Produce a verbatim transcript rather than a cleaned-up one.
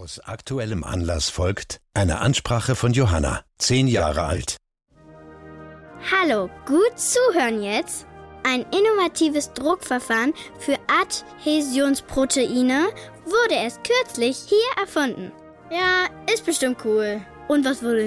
Aus aktuellem Anlass folgt eine Ansprache von Johanna, zehn Jahre alt. Hallo, gut zuhören jetzt. Ein innovatives Druckverfahren für Adhäsionsproteine wurde erst kürzlich hier erfunden. Ja, ist bestimmt cool. Und was wurde